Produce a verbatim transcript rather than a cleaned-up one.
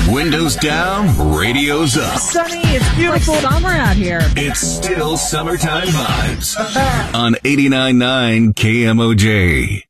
Windows down, radio's up. Sunny, it's beautiful summer out here. It's still summertime vibes on eighty-nine point nine K M O J.